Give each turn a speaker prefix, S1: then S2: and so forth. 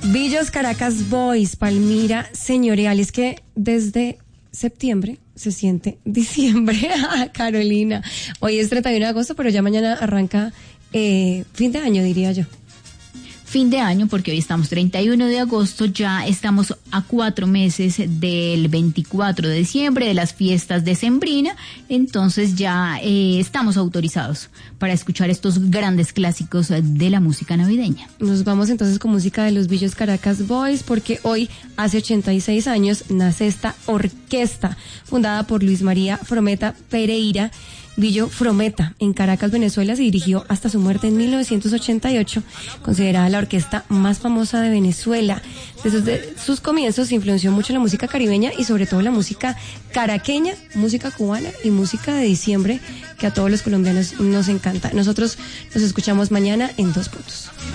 S1: Villos Caracas Boys, Palmira Señorial. Es que desde septiembre se siente diciembre. Carolina, hoy es 31 de agosto, pero ya mañana arranca fin de año, diría yo.
S2: Fin de año, porque hoy estamos 31 de agosto, ya estamos a 4 meses del 24 de diciembre, de las fiestas decembrinas, entonces ya estamos autorizados para escuchar estos grandes clásicos de la música navideña.
S1: Nos vamos entonces con música de los Villos Caracas Boys, porque hoy, hace 86 años, nace esta orquesta, fundada por Luis María Frometa Pereira, Villo Frometa, en Caracas, Venezuela. Se dirigió hasta su muerte en 1988, considerada la orquesta más famosa de Venezuela. Desde sus comienzos influenció mucho la música caribeña y sobre todo la música caraqueña, música cubana y música de diciembre, que a todos los colombianos nos encanta. Nosotros nos escuchamos mañana en 2 Puntos.